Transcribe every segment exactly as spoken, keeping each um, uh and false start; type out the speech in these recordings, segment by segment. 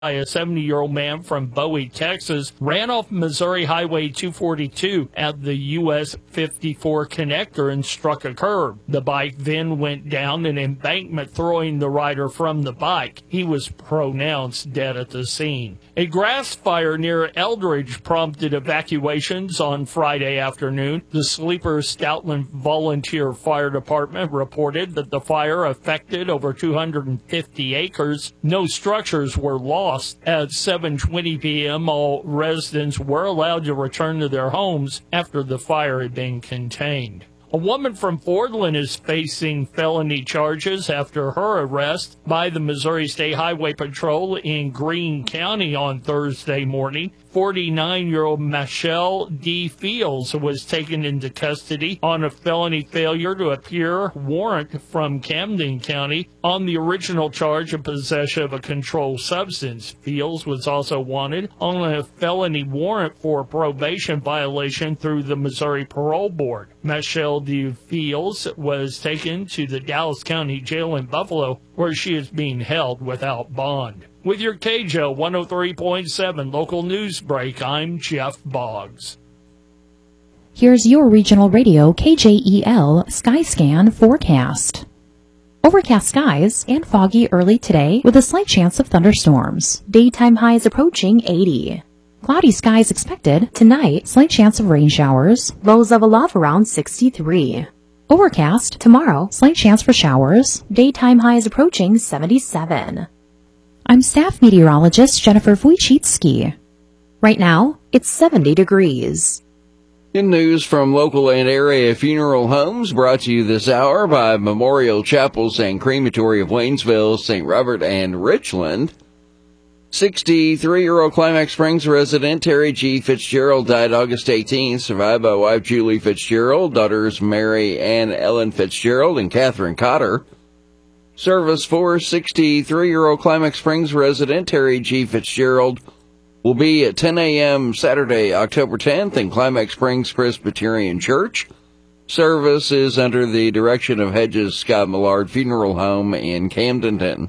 A seventy-year-old man from Bowie, Texas, ran off Missouri Highway two forty-two at the U S fifty-four connector and struck a curb. The bike then went down an embankment, throwing the rider from the bike. He was pronounced dead at the scene. A grass fire near Eldridge prompted evacuations on Friday afternoon. The Sleeper Stoutland Volunteer Fire Department reported that the fire affected over two hundred fifty acres. No structures were lost. At seven twenty p.m., all residents were allowed to return to their homes after the fire had been contained. A woman from Fordland is facing felony charges after her arrest by the Missouri State Highway Patrol in Greene County on Thursday morning. forty-nine-year-old Michelle D. Fields was taken into custody on a felony failure to appear warrant from Camden County on the original charge of possession of a controlled substance. Fields was also wanted on a felony warrant for probation violation through the Missouri Parole Board. Michelle D. Fields was taken to the Dallas County Jail in Buffalo, where she is being held without bond. With your K J O one oh three point seven local news break, I'm Jeff Boggs. Here's your regional radio K J E L Skyscan forecast. Overcast skies and foggy early today with a slight chance of thunderstorms. Daytime highs approaching eighty. Cloudy skies expected tonight, slight chance of rain showers. Lows level off around sixty-three. Overcast tomorrow, slight chance for showers. Daytime highs approaching seventy-seven. I'm staff meteorologist Jennifer Wojcicki. Right now, it's seventy degrees. In news from local and area funeral homes, brought to you this hour by Memorial Chapels and Crematory of Waynesville, Saint Robert, and Richland. sixty-three-year-old Climax Springs resident Terry G. Fitzgerald died August eighteenth, survived by wife Julie Fitzgerald, daughters Mary Ann Ellen Fitzgerald and Catherine Cotter. Service for sixty-three-year-old Climax Springs resident Terry G. Fitzgerald will be at ten a.m. Saturday, October tenth in Climax Springs Presbyterian Church. Service is under the direction of Hedges Scott Millard Funeral Home in Camdenton.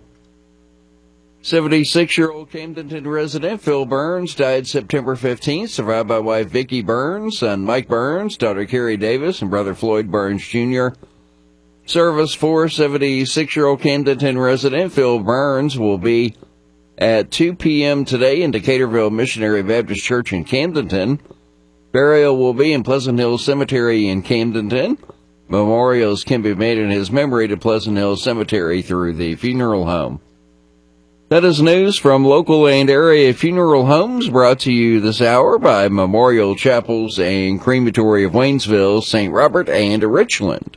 seventy-six-year-old Camdenton resident Phil Burns died September fifteenth, survived by wife Vicki Burns, son Mike Burns, daughter Carrie Davis, and brother Floyd Burns Junior Service for seventy-six-year-old Camdenton resident Phil Burns will be at two p.m. today in Decaturville Missionary Baptist Church in Camdenton. Burial will be in Pleasant Hill Cemetery in Camdenton. Memorials can be made in his memory to Pleasant Hill Cemetery through the funeral home. That is news from local and area funeral homes, brought to you this hour by Memorial Chapels and Crematory of Waynesville, Saint Robert, and Richland.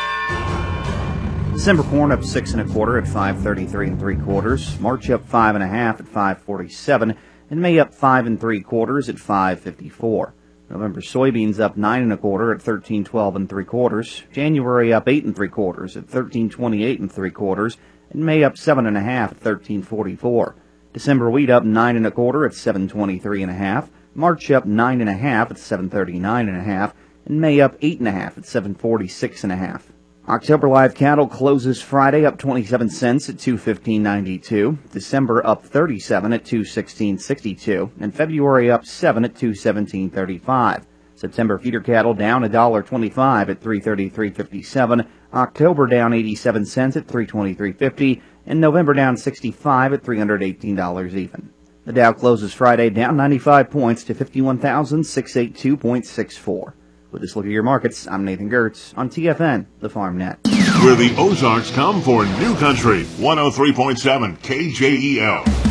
December corn up six and a quarter at five thirty-three and three quarters. March up five and a half at five forty-seven, and May up five and three quarters at five fifty-four. November soybeans up nine and a quarter at thirteen twelve and three quarters. January up eight and three quarters at thirteen twenty-eight and three quarters, and May up seven and a half at thirteen forty-four. December wheat up nine and a quarter at seven twenty-three and a half. March up nine and a half at seven thirty-nine and a half, and May up eight and a half at seven forty-six and a half. October live cattle closes Friday up twenty-seven cents at two fifteen ninety-two. December up thirty-seven at two sixteen sixty-two, and February up seven at two seventeen thirty-five. September feeder cattle down one dollar twenty-five at three thirty-three fifty-seven. October down eighty-seven cents at three twenty-three fifty, and November down sixty-five at three hundred eighteen dollars even. The Dow closes Friday down ninety-five points to fifty-one thousand six hundred eighty-two point six four. With this look at your markets, I'm Nathan Gertz on T F N, the Farm Net. Where the Ozarks come for new country, one oh three point seven K J E L.